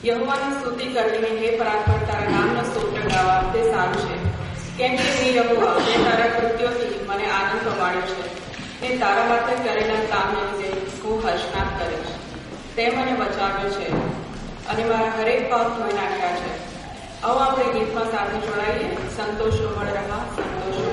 યહોવાની સ્તુતિ કરવી, હે પરાત્પર તારા નામનો સ્તોત્ર ગાવા તે સારું છે. કેમ કે હે યહોવા, તે તારા કૃત્યોથી મને આનંદ પમાડ્યો છે. તે તારા માટે કરેલા કામને લીધે હું હર્ષનાદ કરીશ. તે મને બચાવ્યો છે અને મારા હરેક પાપ ધોઈ નાખ્યા છે. આવો આપણે ગીતમાં સાથે જોડાઈએ. સંતોષો મળ રહા, સંતોષો